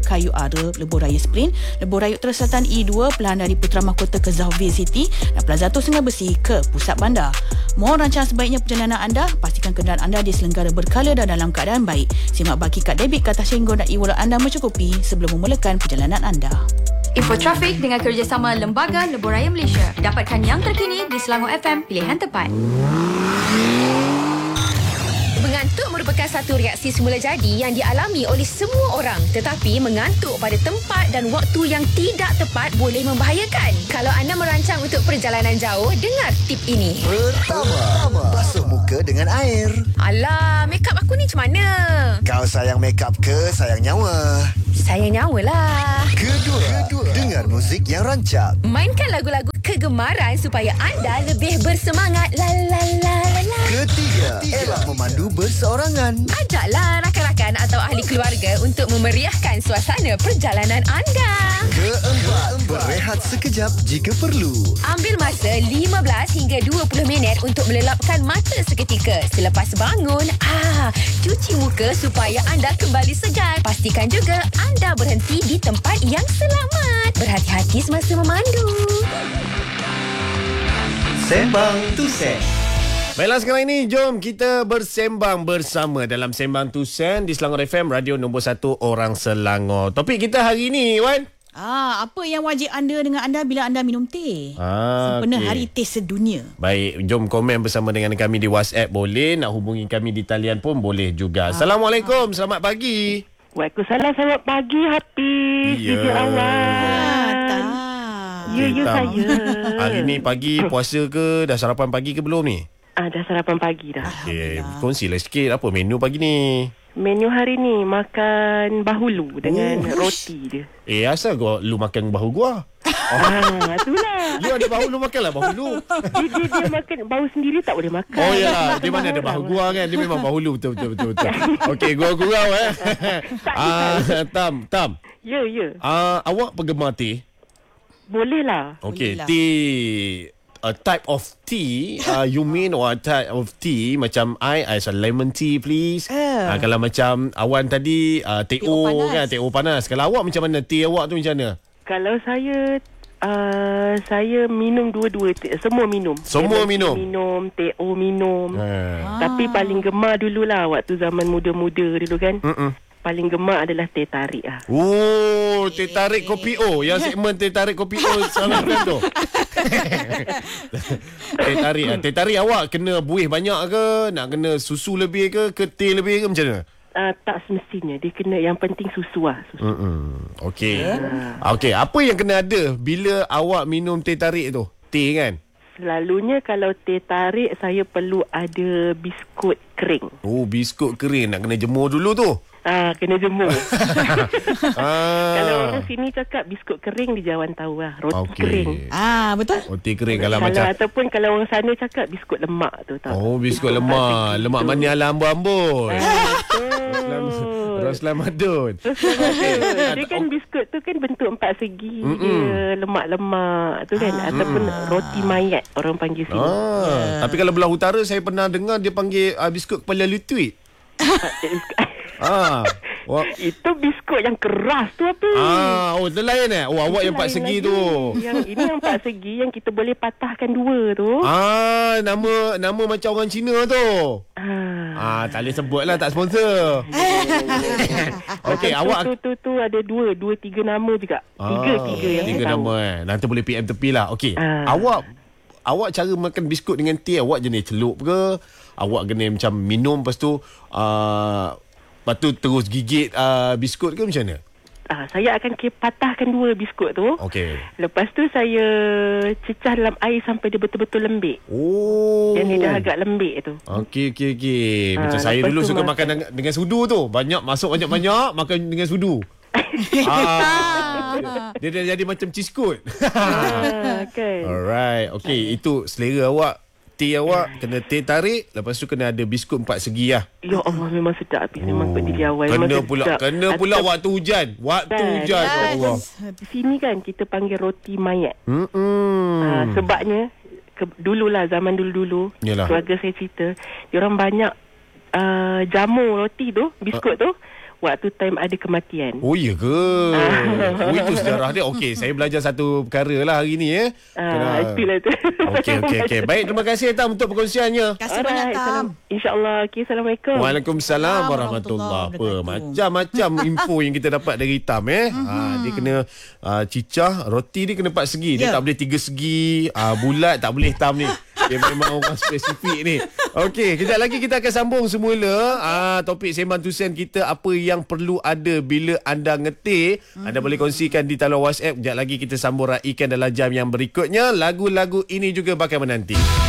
Kayu Ara, Lebuh Raya Sprint, Lebuh Raya Utara Selatan E2, pelahan dari Putra Mahkota ke Zahvir City dan Plaza Tok Sungai Besi ke Pusat Bandar. Mohon rancangan sebaiknya perjalanan anda, pastikan kenderaan anda diselenggara berkala dan dalam keadaan baik. Simak baki kad debit ke atas syenggon dan e-wallet anda mencukupi sebelum memulakan perjalanan anda. Info trafik dengan kerjasama Lembaga Lebuh Raya Malaysia. Dapatkan yang terkini di Selangor FM, pilihan tepat. Mengantuk merupakan satu reaksi semula jadi yang dialami oleh semua orang. Tetapi mengantuk pada tempat dan waktu yang tidak tepat boleh membahayakan. Kalau anda merancang untuk perjalanan jauh, dengar tip ini. Pertama, basuh muka dengan air. Alah, make up aku ni macam mana? Kau sayang make up ke sayang nyawa? Sayang nyawa lah. Kedua, dengar muzik yang rancak. Mainkan lagu-lagu kegemaran supaya anda lebih bersemangat. La la la la la. Ketiga, elak memandu berseorangan. Ajaklah rakan-rakan atau ahli keluarga untuk memeriahkan suasana perjalanan anda. Keempat, berehat sekejap jika perlu. Ambil masa 15 hingga 20 minit untuk melelapkan mata seketika. Selepas bangun, cuci muka supaya anda kembali segar. Pastikan juga anda berhenti di tempat yang selamat. Berhati-hati semasa memandu. Sembang tu Sen. Baiklah, sekarang ini jom kita bersembang bersama dalam Sembang tu Sen di Selangor FM, radio nombor 1 orang Selangor. Topik kita hari ini, Wan. Apa yang wajib anda dengan anda bila anda minum teh? Sempena Hari Teh Sedunia. Baik, jom komen bersama dengan kami di WhatsApp boleh. Nak hubungi kami di talian pun boleh juga. Assalamualaikum, selamat pagi. Waalaikumsalam, selamat pagi Hafiz. Jujur awal. Ya, saya. Hari ni pagi puasa ke? Dah sarapan pagi ke belum ni? Dah sarapan pagi dah. Okey, kongsilah sikit apa menu pagi ni? Menu hari ni makan bahulu dengan roti dia. Asal lu makan bahu gua? Itulah. You ada bahu, lu makanlah bahu lu. Dia makan bahu sendiri tak boleh makan. Oh ya, di mana ada bahu gua kan? Dia memang bahu lu betul. Okey, gurau Tam. Ya. Awak penggemar teh? Boleh lah. Okey, tea, a type of tea, you mean or a type of tea macam I some lemon tea please. Kalau macam Awan tadi teh O kan, teh O panas. Kalau awak macam mana? Tea awak tu macam mana? Kalau saya minum dua-dua, semua minum. Semua minum. Teh O minum. Tapi paling gemar dululah waktu zaman muda-muda dulu kan. Paling gemar adalah teh tarik lah. Teh tarik kopi O. Yang segmen teh tarik kopi O salah kan tu. Teh tarik awak kena buih banyak ke? Nak kena susu lebih ke teh lebih ke macam mana? Tak semestinya. Dia kena, yang penting susu lah. Okey. Okey, apa yang kena ada bila awak minum teh tarik tu? Teh kan? Selalunya kalau teh tarik, saya perlu ada biskut kering. Biskut kering. Nak kena jemur dulu tu? Kena jemur. Kalau orang sini cakap biskut kering, di Jawan tahu lah. Roti kering. Betul. Roti kering kalau macam. Ataupun kalau orang sana cakap biskut lemak tu tahu. Biskut lemak. Lemak manis ala ambon-ambon. Roslan Madun. Dia kan biskut tu kan bentuk empat segi. Dia lemak-lemak tu kan. Ataupun roti mayat orang panggil sini. Tapi kalau belah utara saya pernah dengar dia panggil biskut kepala lutut. Itu biskut yang keras tu apa? Itu lain awak yang empat segi tu. Yang ini yang empat segi yang kita boleh patahkan dua tu. Nama macam orang Cina tu. Tak boleh sebut lah, tak sponsor. Okey, awak tu ada dua tiga nama juga. Tiga nama nanti boleh PM tepi lah. Okey. Awak cara makan biskut dengan teh, awak jenis celup ke? Awak kena macam minum lepas tu lepas tu terus gigit biskut ke macam mana? Saya akan patahkan dua biskut tu. Okey. Lepas tu saya cecah dalam air sampai dia betul-betul lembik. Dan dia dah agak lembik tu. Okey. Macam saya dulu suka makan dengan sudu tu. Masuk banyak-banyak, makan dengan sudu. Dia dah jadi macam ciskut. Okay. Alright. Okey, itu selera awak. Teh awak kena teh tarik, lepas tu kena ada biskut empat segi lah. Ya Allah, memang sedap habis. Memang pedih awal. Kena pula waktu hujan. Allah. Di sini kan kita panggil roti mayat. Sebabnya dululah, zaman dulu-dulu, keluarga saya cerita, diorang banyak jamur roti tu, biskut tu waktu time ada kematian. Oh, ya ke? Oh, itu sejarah dia. Okey, saya belajar satu perkara lah hari ni ya. Itulah tu. Okey. Baik, terima kasih Tam untuk perkongsiannya. Terima kasih banyak, Tam. InsyaAllah. Okay, Assalamualaikum. Waalaikumsalam warahmatullahi wabarakatuh. Macam-macam info yang kita dapat dari Tam dia kena cicah, roti dia kena 4 segi. Dia tak boleh 3 segi, bulat tak boleh Tam ni. Dia memang orang spesifik ni. Okey, kejap lagi kita akan sambung semula topik Sembang Tusen kita, apa yang perlu ada bila anda ngetik. Anda boleh kongsikan di talian WhatsApp. Kejap lagi kita sambung raikan dalam jam yang berikutnya. Lagu-lagu ini juga bakal menanti.